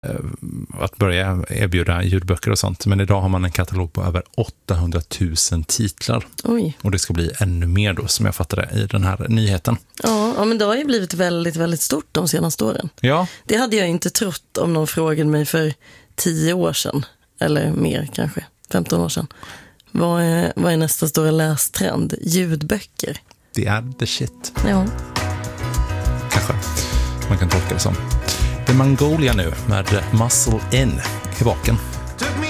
att börja erbjuda ljudböcker och sånt. Men idag har man en katalog på över 800 000 titlar. Oj. Och det ska bli ännu mer då, som jag fattade i den här nyheten. Ja, men det har ju blivit väldigt, väldigt stort de senaste åren. Ja. Det hade jag inte trott om någon frågade mig för 10 år sedan. Eller mer kanske, 15 år sedan. Vad är nästa stora lästrend? Ljudböcker. Det är the shit. Ja. Kanske man kan tolka det som. The Mongolia nu med Muscle In i baken.